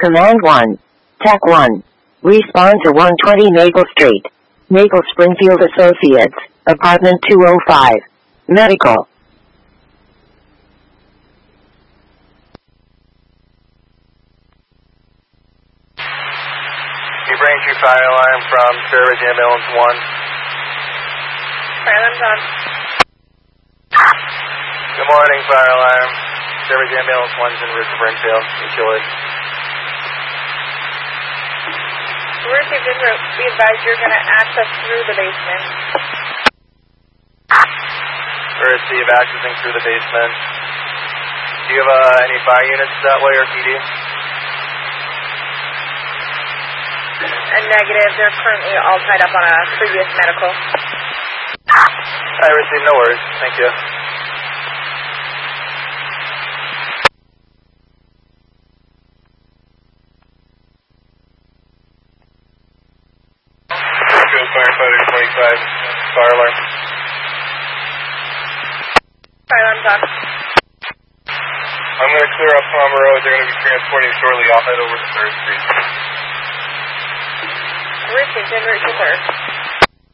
Command 1. Tech 1. Respond to 120 Maple Street. Maple Springfield Associates, Apartment 205. Medical. New Braintree fire alarm from Service Ambulance 1. Fire alarm's on. Good morning, fire alarm. Service Ambulance 1's en route to Springfield. Enjoy. We're received en route. Be advised you're going to access through the basement. We receive accessing through the basement. Do you have any fire units that way or PD? A negative. They're currently all tied up on a previous medical. I received, no worries. Thank you. Firefighter 25, fire alarm. Fire alarm's on. I'm going to clear up Palmer Road. They're going to be transporting shortly. I'll head over to 3rd Street. We're received en route to 3rd.